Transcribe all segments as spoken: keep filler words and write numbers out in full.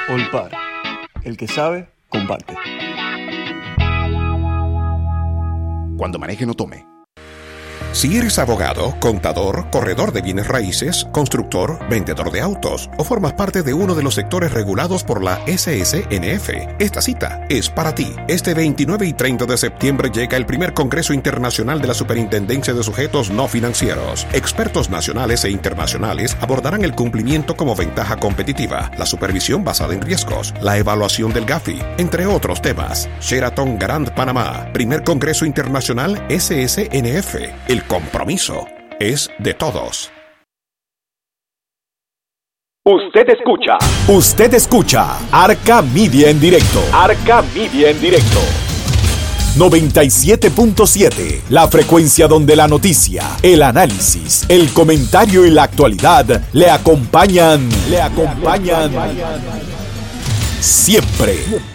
Olpar. El que sabe, comparte. Cuando maneje, no tome. Si eres abogado, contador, corredor de bienes raíces, constructor, vendedor de autos o formas parte de uno de los sectores regulados por la S S N F, esta cita es para ti. Este veintinueve y treinta de septiembre llega el primer Congreso Internacional de la Superintendencia de Sujetos No Financieros. Expertos nacionales e internacionales abordarán el cumplimiento como ventaja competitiva, la supervisión basada en riesgos, la evaluación del Gafi, entre otros temas. Sheraton Grand Panamá, primer Congreso Internacional S S N F. El compromiso es de todos. Usted escucha. Usted escucha Arca Media en directo. Arca Media en directo. noventa y siete punto siete, la frecuencia donde la noticia, el análisis, el comentario y la actualidad le acompañan, le acompañan siempre.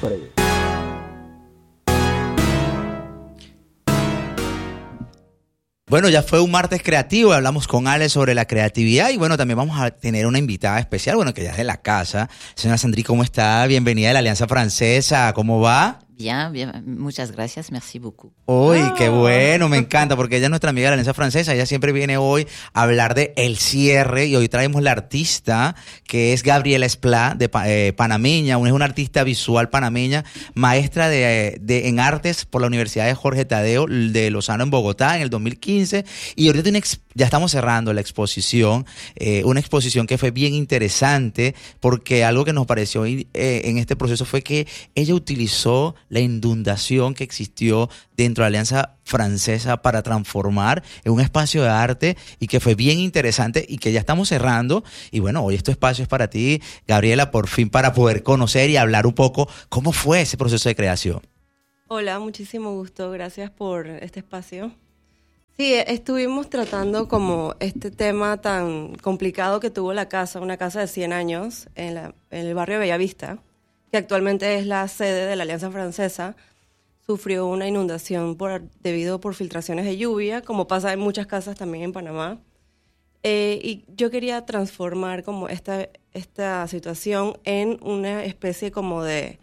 Bueno, ya fue un martes creativo, hablamos con Ale sobre la creatividad y bueno, también vamos a tener una invitada especial, bueno, que ya es de la casa. Señora Sandrine, ¿cómo está? Bienvenida de la Alianza Francesa, ¿cómo va? Bien, bien, muchas gracias, merci beaucoup. Uy, ah. Qué bueno, me encanta, porque ella es nuestra amiga de la Alianza Francesa, ella siempre viene hoy a hablar de el cierre, y hoy traemos la artista, que es Gabriela Esplá, de eh, panameña, es una artista visual panameña, maestra de, de, en artes por la Universidad de Jorge Tadeo de Lozano en Bogotá en el dos mil quince, y ahorita tiene, ya estamos cerrando la exposición, eh, una exposición que fue bien interesante, porque algo que nos pareció eh, en este proceso fue que ella utilizó la inundación que existió dentro de la Alianza Francesa para transformar en un espacio de arte y que fue bien interesante y que ya estamos cerrando. Y bueno, hoy este espacio es para ti, Gabriela, por fin para poder conocer y hablar un poco cómo fue ese proceso de creación. Hola, muchísimo gusto, gracias por este espacio. Sí, estuvimos tratando como este tema tan complicado que tuvo la casa, una casa de cien años en, la, en el barrio Bellavista, que actualmente es la sede de la Alianza Francesa. Sufrió una inundación por, debido por filtraciones de lluvia, como pasa en muchas casas también en Panamá. Eh, y yo quería transformar como esta, esta situación en una especie como de,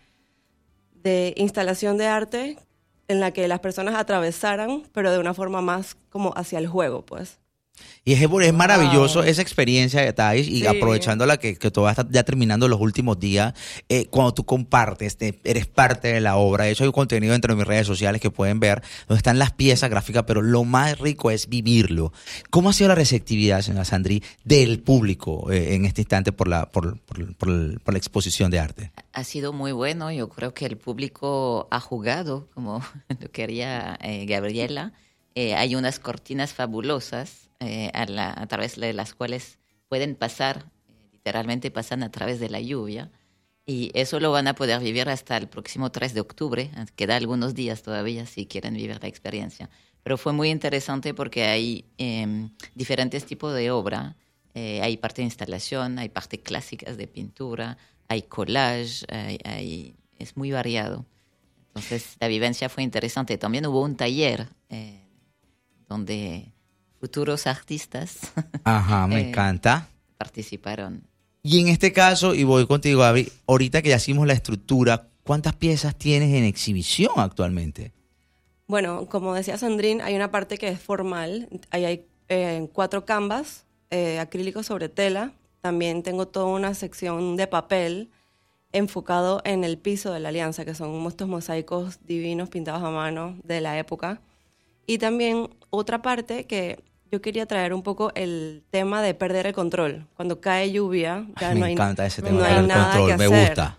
de instalación de arte en la que las personas atravesaran, pero de una forma más como hacia el juego, pues. Y es, es maravilloso wow. esa experiencia, Thais, y sí. aprovechando la que, que todo está ya terminando los últimos días, eh, cuando tú compartes, te, eres parte de la obra. De hecho, hay un contenido dentro de mis redes sociales que pueden ver, donde están las piezas gráficas, pero lo más rico es vivirlo. ¿Cómo ha sido la receptividad, señora Sandrine, del público eh, en este instante por la, por, por, por, el, por la exposición de arte? Ha sido muy bueno. Yo creo que el público ha jugado, como lo quería eh, Gabriela. Eh, hay unas cortinas fabulosas eh, a, la, a través de las cuales pueden pasar, eh, literalmente pasan a través de la lluvia, y eso lo van a poder vivir hasta el próximo tres de octubre, queda algunos días todavía si quieren vivir la experiencia. Pero fue muy interesante porque hay eh, diferentes tipos de obra, eh, hay parte de instalación, hay parte clásicas de pintura, hay collage, hay, hay, es muy variado. Entonces la vivencia fue interesante. También hubo un taller eh, donde futuros artistas Ajá, me eh, encanta. participaron. Y en este caso, y voy contigo, Gaby, ahorita que ya hicimos la estructura, ¿cuántas piezas tienes en exhibición actualmente? Bueno, como decía Sandrine, hay una parte que es formal. Ahí hay eh, cuatro canvas eh, acrílicos sobre tela. También tengo toda una sección de papel enfocado en el piso de la Alianza, que son estos mosaicos divinos pintados a mano de la época. Y también otra parte que yo quería traer un poco el tema de perder el control. Cuando cae lluvia, ya Ay, no me hay, encanta ese tema no hay del nada control, que me hacer. gusta.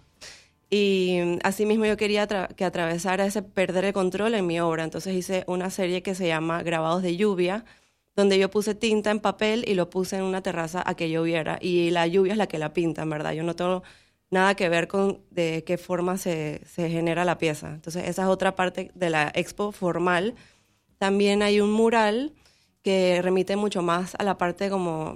Y asimismo yo quería tra- que atravesara ese perder el control en mi obra. Entonces hice una serie que se llama Grabados de Lluvia, donde yo puse tinta en papel y lo puse en una terraza a que lloviera. Y la lluvia es la que la pinta, en verdad. Yo no tengo nada que ver con de qué forma se, se genera la pieza. Entonces esa es otra parte de la expo formal. También hay un mural que remite mucho más a la parte como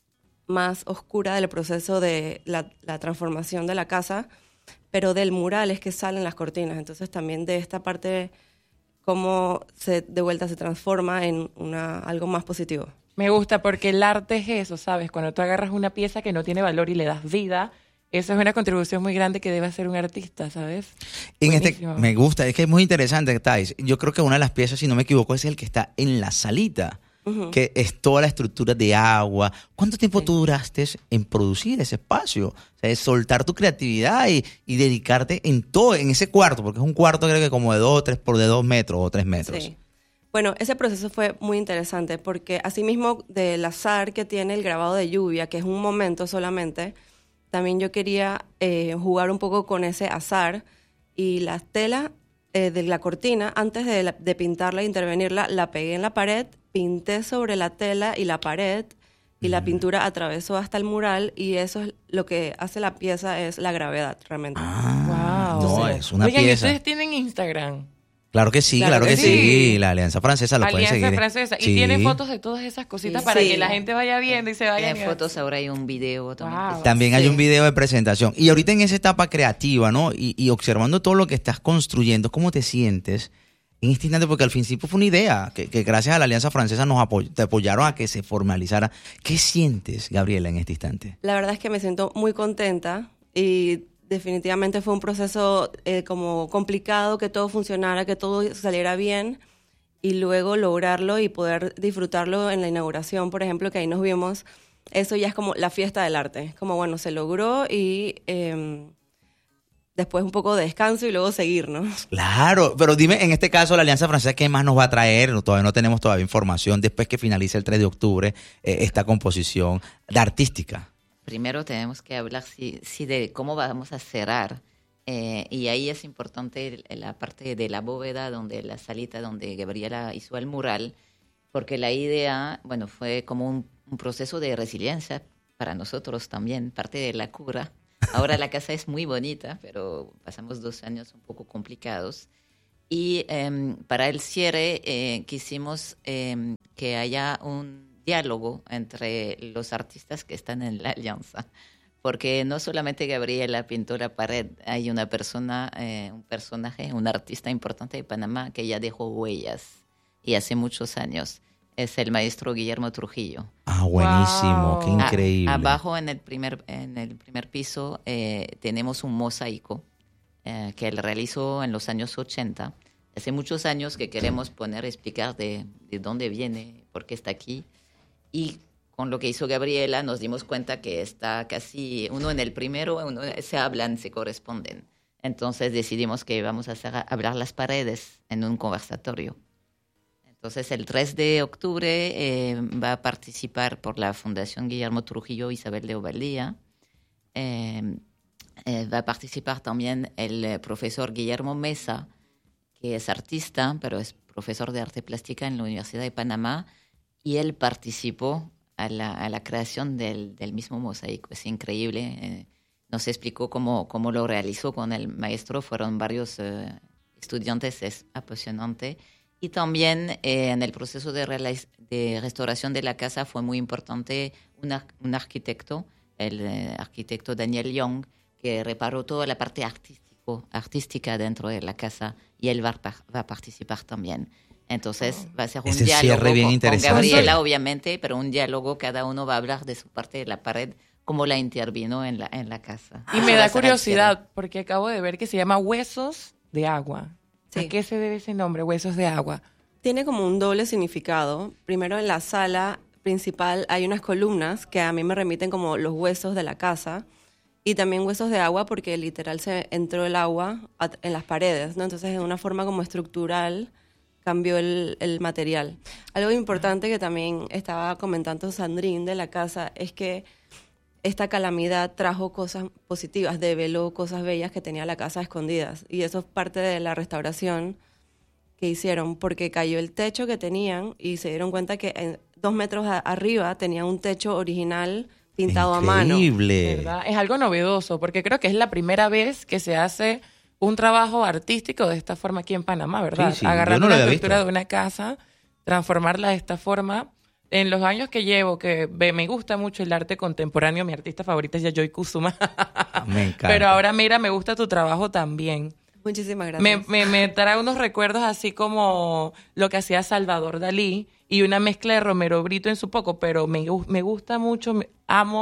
más oscura del proceso de la, la transformación de la casa, pero del mural es que salen las cortinas. Entonces también de esta parte, cómo se, de vuelta se transforma en una, algo más positivo. Me gusta porque el arte es eso, ¿sabes? Cuando tú agarras una pieza que no tiene valor y le das vida, Esa es una contribución muy grande que debe hacer un artista, ¿sabes? En este, Buenísimo. me gusta, es que es muy interesante, Thais. Yo creo que una de las piezas, si no me equivoco, es el que está en la salita, Ujú. que es toda la estructura de agua. ¿Cuánto tiempo Sí. tú duraste en producir ese espacio? O sea, es soltar tu creatividad y, y dedicarte en todo, en ese cuarto, porque es un cuarto creo que como de dos, tres por de dos metros o tres metros. Sí. Bueno, ese proceso fue muy interesante porque asimismo del azar que tiene el grabado de lluvia, que es un momento solamente, también yo quería eh, jugar un poco con ese azar y la tela eh, de la cortina, antes de, la- de pintarla e intervenirla, la pegué en la pared, pinté sobre la tela y la pared y la pintura atravesó hasta el mural y eso es lo que hace la pieza, es la gravedad realmente. Ah, Wow. no, es una Oigan, ¿y pieza. ustedes tienen Instagram? Claro que sí, claro, Claro que, que sí. sí. La Alianza Francesa lo pueden Alianza seguir. Francesa. Y Sí. tiene fotos de todas esas cositas Sí. para Sí. que la gente vaya viendo y se vaya Tiene viendo. fotos, ahora hay un video también. Wow. También hay Sí. un video de presentación. Y ahorita en esa etapa creativa, ¿no? Y, y observando todo lo que estás construyendo, ¿cómo te sientes en este instante? Porque al principio fue una idea que, que gracias a la Alianza Francesa nos apoy- te apoyaron a que se formalizara. ¿Qué sientes, Gabriela, en este instante? La verdad es que me siento muy contenta y definitivamente fue un proceso eh, como complicado, que todo funcionara, que todo saliera bien y luego lograrlo y poder disfrutarlo en la inauguración, por ejemplo, que ahí nos vimos. Eso ya es como la fiesta del arte, como bueno, se logró y eh, después un poco de descanso y luego seguir, ¿no? Claro, pero dime, en este caso, la Alianza Francesa, ¿qué más nos va a traer? No, todavía no tenemos todavía información. Después que finalice el tres de octubre, eh, esta composición de artística. Primero tenemos que hablar sí, sí, de cómo vamos a cerrar. Eh, y ahí es importante el- la parte de la bóveda, donde la salita donde Gabriela hizo el mural, porque la idea, bueno, fue como un, un proceso de resiliencia para nosotros también, parte de la cura. Ahora la casa es muy bonita, pero pasamos dos años un poco complicados. Y em, para el cierre eh, quisimos em, que haya un diálogo entre los artistas que están en la alianza, porque no solamente Gabriela pintó la pared, hay una persona, eh, un personaje, un artista importante de Panamá que ya dejó huellas y hace muchos años. Es el maestro Guillermo Trujillo. Ah, buenísimo, Wow. qué A- increíble. abajo en el primer, en el primer piso eh, tenemos un mosaico eh, que él realizó en los años ochenta. Hace muchos años que queremos poner, explicar de, de dónde viene, por qué está aquí. Y con lo que hizo Gabriela nos dimos cuenta que está casi uno en el primero, uno se hablan, se corresponden. Entonces decidimos que vamos a hacer hablar las paredes en un conversatorio. Entonces el tres de octubre eh, va a participar por la Fundación Guillermo Trujillo Isabel de Ovaldía. Eh, eh, va a participar también el eh, profesor Guillermo Mesa, que es artista, pero es profesor de arte plástica en la Universidad de Panamá, y él participó a la, a la creación del, del mismo mosaico. Es increíble. Eh, nos explicó cómo, cómo lo realizó con el maestro. Fueron varios eh, estudiantes, es apasionante. Y también eh, en el proceso de, realiz- de restauración de la casa fue muy importante un, ar- un arquitecto, el eh, arquitecto Daniel Young, que reparó toda la parte artístico, artística dentro de la casa, y él va, a par- va a participar también. Entonces va a ser un Ese diálogo cierre bien con, con interesante. Gabriela, obviamente, pero un diálogo, cada uno va a hablar de su parte de la pared, cómo la intervino en la, en la casa. Y Eso me va da a ser el curiosidad, porque acabo de ver que se llama Huesos de Agua. Sí. ¿A qué se debe ese nombre, Huesos de Agua? Tiene como un doble significado. Primero, en la sala principal hay unas columnas que a mí me remiten como los huesos de la casa y también huesos de agua porque literal se entró el agua a- en las paredes, ¿no? Entonces, de una forma como estructural cambió el, el material. Algo importante que también estaba comentando Sandrine de la casa es que esta calamidad trajo cosas positivas, develó cosas bellas que tenía la casa escondidas. Y eso es parte de la restauración que hicieron, porque cayó el techo que tenían y se dieron cuenta que en dos metros a- arriba tenía un techo original pintado a mano. Increíble. ¿Verdad? Es algo novedoso, porque creo que es la primera vez que se hace un trabajo artístico de esta forma aquí en Panamá, ¿verdad? Sí, sí, yo Agarrando no lo la había estructura visto. de una casa, transformarla de esta forma. En los años que llevo, que ve- me gusta mucho el arte contemporáneo, mi artista favorita es Yayoi Kusuma. Me encanta. Pero ahora, mira, me gusta tu trabajo también. Muchísimas Me, gracias. me, me trae unos recuerdos así como lo que hacía Salvador Dalí y una mezcla de Romero Brito en su poco, pero me, gu- me gusta mucho, me- amo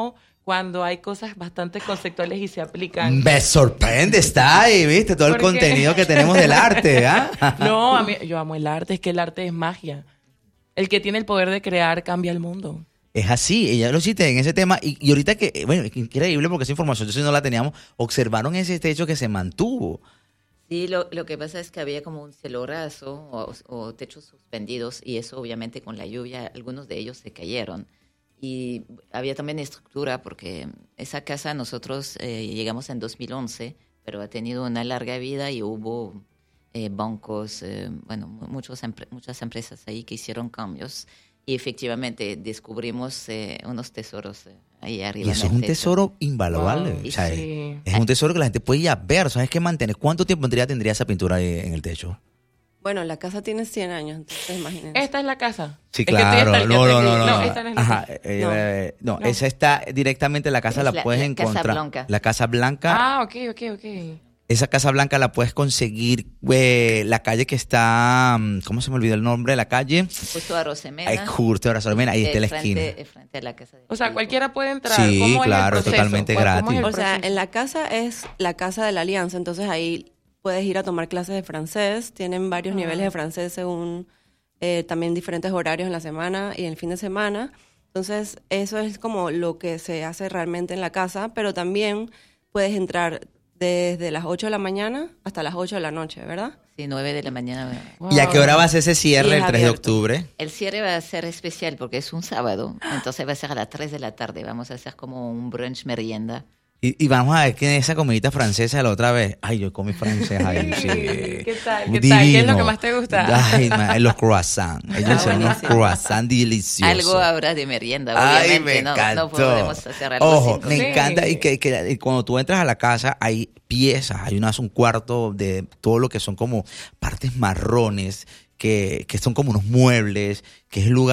cuando hay cosas bastante conceptuales y se aplican. Me sorprende, está ahí, ¿viste? Todo el ¿Por qué? contenido que tenemos del arte, ¿ah? No, a mí, yo amo el arte, es que el arte es magia. El que tiene el poder de crear cambia el mundo. Es así, ella lo hiciste en ese tema y, y ahorita que, bueno, es increíble porque esa información yo no la teníamos, observaron ese techo que se mantuvo. Sí, lo, lo que pasa es que había como un celorazo o, o techos suspendidos y eso obviamente con la lluvia algunos de ellos se cayeron. Y había también estructura porque esa casa nosotros eh, llegamos en dos mil once, pero ha tenido una larga vida y hubo eh, bancos, eh, bueno, muchos empre- muchas empresas ahí que hicieron cambios y efectivamente descubrimos eh, unos tesoros eh, ahí arriba. Y eso en es el un techo. tesoro invaluable. Wow, o sea, sí. es, es un tesoro que la gente puede ir a ver. ¿Sabes qué mantener? ¿Cuánto tiempo tendría, tendría esa pintura ahí en el techo? Bueno, la casa tiene cien años, entonces imagínense. Esta es la casa. Sí, Es que estoy claro. stalkeando No, no, aquí. no, no. No, esta no es la Ajá, casa. eh, eh, No. eh, no, No. esa está directamente, la casa Es la, la- puedes la Casa encontrar. Blanca. La Casa Blanca. Ah, ok, ok, ok. Esa Casa Blanca la puedes conseguir, eh, la calle que está, mm, ¿cómo se me olvidó el nombre de la calle? Justo a Rosemena. Ay, justo, ahora Rosemena, ahí está eh, la frente- esquina. eh, frente a la casa de O sea, Filipo. cualquiera puede entrar. Sí, ¿Cómo es claro, el proceso? totalmente ¿Cómo es gratis. el O sea, proceso? en la casa es la casa de la Alianza, entonces ahí puedes ir a tomar clases de francés, tienen varios Ah. niveles de francés según eh, también diferentes horarios en la semana y en el fin de semana. Entonces eso es como lo que se hace realmente en la casa, pero también puedes entrar desde las ocho de la mañana hasta las ocho de la noche, ¿verdad? Sí, nueve de la mañana. ¿Y a qué hora va a ser ese Y cierre es el tres de abierto. octubre? El cierre va a ser especial porque es un sábado, entonces va a ser a las tres de la tarde. Vamos a hacer como un brunch merienda. Y, y vamos a ver que esa comidita francesa la otra vez. Ay, yo comí francés ahí, sí. ¿Qué tal? Muy ¿Qué tal? ¿Qué es lo divino. que más te gusta? Ay, ma, los croissants. Ellos Ah, hacen unos buenísimo. croissants deliciosos. Algo habrá de merienda, Ay, obviamente. me no, encantó. no podemos hacer algo Ojo, sin me Sí. encanta. Y que, que y cuando tú entras a la casa hay piezas, hay unas, un cuarto de todo lo que son como partes marrones, que, que son como unos muebles, que es el lugar